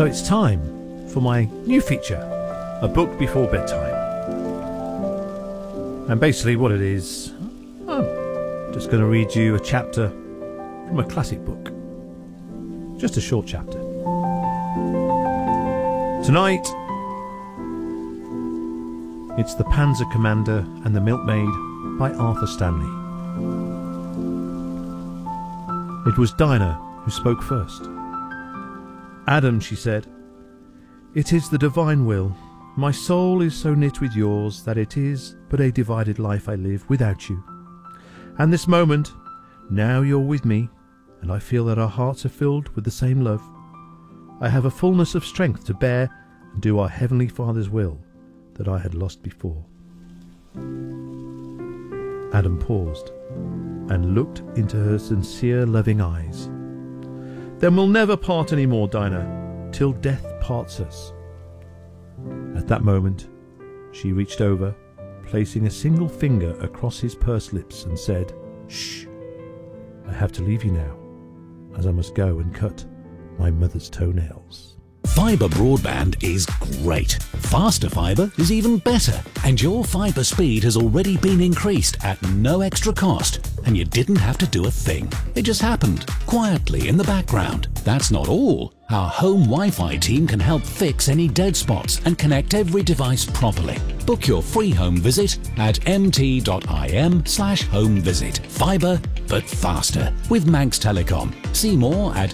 So it's time for my new feature, A Book Before Bedtime. And basically what it is, I'm just going to read you a chapter from a classic book. Just a short chapter. Tonight, it's The Panzer Commander and the Milkmaid by Arthur Stanley. It was Dinah who spoke first. "Adam," she said, "it is the divine will. My soul is so knit with yours that it is but a divided life I live without you. And this moment, now you're with me, and I feel that our hearts are filled with the same love. I have a fullness of strength to bear and do our Heavenly Father's will that I had lost before." Adam paused and looked into her sincere, loving eyes. "Then we'll never part any more, Dinah, till death parts us." At that moment, she reached over, placing a single finger across his pursed lips and said, "Shh, I have to leave you now, as I must go and cut my mother's toenails." Fibre broadband is great. Faster fibre is even better. And your fibre speed has already been increased at no extra cost. And you didn't have to do a thing. It just happened, quietly in the background. That's not all. Our home Wi-Fi team can help fix any dead spots and connect every device properly. Book your free home visit at mt.im/home visit. Fibre, but faster with Manx Telecom. See more at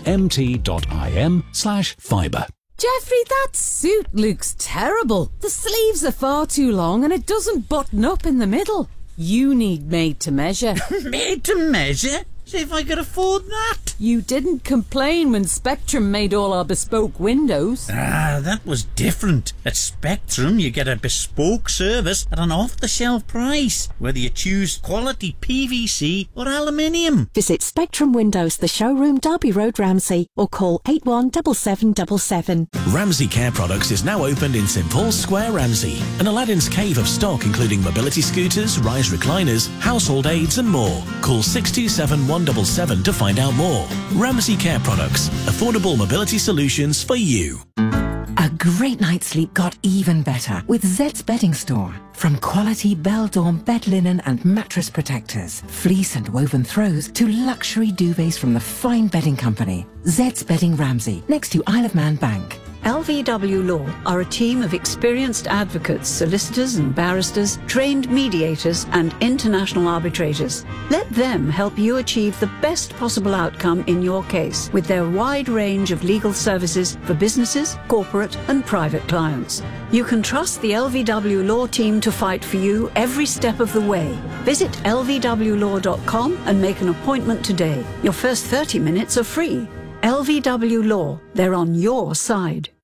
mt.im/fibre. Jeffrey, that suit looks terrible. The sleeves are far too long and it doesn't button up in the middle. You need made to measure. Made to measure? See if I could afford that. You didn't complain when Spectrum made all our bespoke windows. That was different. At Spectrum, you get a bespoke service at an off-the-shelf price, whether you choose quality PVC or aluminium. Visit Spectrum Windows, the showroom, Derby Road, Ramsey, or call 817777. Ramsey Care Products is now opened in St Paul's Square, Ramsey. An Aladdin's cave of stock including mobility scooters, rise recliners, household aids and more. Call 627177 to find out more. Ramsey Care Products. Affordable mobility solutions for you. A great night's sleep got even better with Zed's Bedding Store. From quality Beldorm bed linen and mattress protectors, fleece and woven throws to luxury duvets from the fine bedding company. Zed's Bedding Ramsey, next to Isle of Man Bank. LVW Law are a team of experienced advocates, solicitors and barristers, trained mediators and international arbitrators. Let them help you achieve the best possible outcome in your case with their wide range of legal services for businesses, corporate and private clients. You can trust the LVW Law team to fight for you every step of the way. Visit lvwlaw.com and make an appointment today. Your first 30 minutes are free. LVW Law, they're on your side.